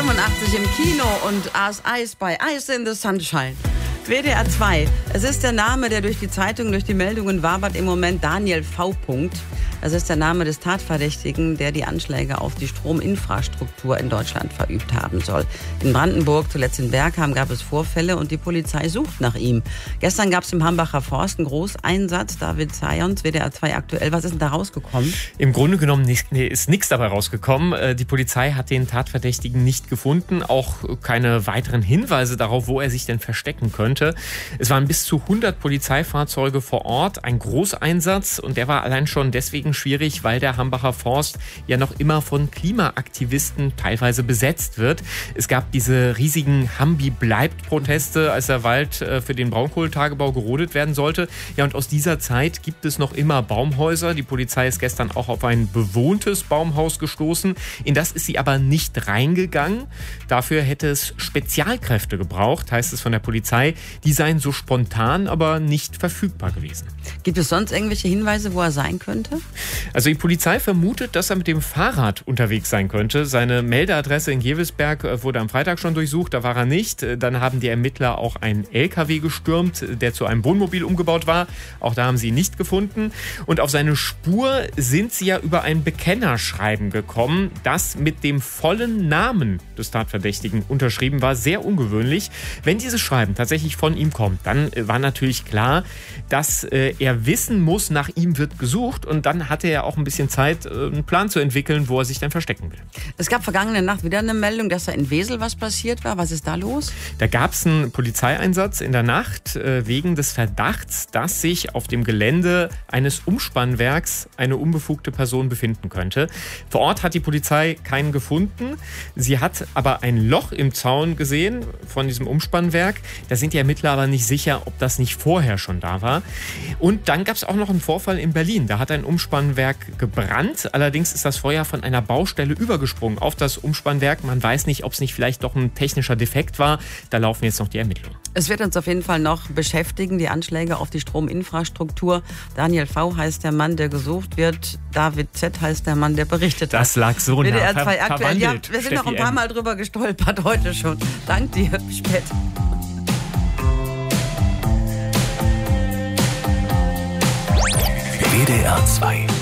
85 im Kino und As Ice by Ice in the Sunshine. WDR 2. Es ist der Name, der durch die Zeitung, durch die Meldungen wabert im Moment, Daniel V. Das ist der Name des Tatverdächtigen, der die Anschläge auf die Strominfrastruktur in Deutschland verübt haben soll. In Brandenburg, zuletzt in Bergheim, gab es Vorfälle und die Polizei sucht nach ihm. Gestern gab es im Hambacher Forst einen Großeinsatz. David Zions, WDR 2 aktuell. Was ist denn da rausgekommen? Im Grunde genommen ist nichts dabei rausgekommen. Die Polizei hat den Tatverdächtigen nicht gefunden. Auch keine weiteren Hinweise darauf, wo er sich denn verstecken könnte. Es waren bis zu 100 Polizeifahrzeuge vor Ort. Ein Großeinsatz. Und der war allein schon deswegen schwierig, weil der Hambacher Forst ja noch immer von Klimaaktivisten teilweise besetzt wird. Es gab diese riesigen Hambi-bleibt-Proteste, als der Wald für den Braunkohletagebau gerodet werden sollte. Ja, und aus dieser Zeit gibt es noch immer Baumhäuser. Die Polizei ist gestern auch auf ein bewohntes Baumhaus gestoßen. In das ist sie aber nicht reingegangen. Dafür hätte es Spezialkräfte gebraucht, heißt es von der Polizei. Die seien so spontan, aber nicht verfügbar gewesen. Gibt es sonst irgendwelche Hinweise, wo er sein könnte? Also die Polizei vermutet, dass er mit dem Fahrrad unterwegs sein könnte. Seine Meldeadresse in Gevelsberg wurde am Freitag schon durchsucht, da war er nicht. Dann haben die Ermittler auch einen LKW gestürmt, der zu einem Wohnmobil umgebaut war. Auch da haben sie ihn nicht gefunden. Und auf seine Spur sind sie ja über ein Bekennerschreiben gekommen, das mit dem vollen Namen des Tatverdächtigen unterschrieben war. Sehr ungewöhnlich. Wenn dieses Schreiben tatsächlich von ihm kommt, dann war natürlich klar, dass er wissen muss, nach ihm wird gesucht. Und dann hatte er auch ein bisschen Zeit, einen Plan zu entwickeln, wo er sich dann verstecken will. Es gab vergangene Nacht wieder eine Meldung, dass da in Wesel was passiert war. Was ist da los? Da gab es einen Polizeieinsatz in der Nacht wegen des Verdachts, dass sich auf dem Gelände eines Umspannwerks eine unbefugte Person befinden könnte. Vor Ort hat die Polizei keinen gefunden. Sie hat aber ein Loch im Zaun gesehen von diesem Umspannwerk. Da sind die Ermittler aber nicht sicher, ob das nicht vorher schon da war. Und dann gab es auch noch einen Vorfall in Berlin. Da hat ein Umspannwerk gebrannt. Allerdings ist das Feuer von einer Baustelle übergesprungen auf das Umspannwerk. Man weiß nicht, ob es nicht vielleicht doch ein technischer Defekt war. Da laufen jetzt noch die Ermittlungen. Es wird uns auf jeden Fall noch beschäftigen, die Anschläge auf die Strominfrastruktur. Daniel V. heißt der Mann, der gesucht wird. David Z. heißt der Mann, der berichtet hat. Das lag so nah. WDR 2 aktuell. Ja, wir sind noch ein paar Mal drüber gestolpert heute schon. Dank dir. Bis später. WDR 2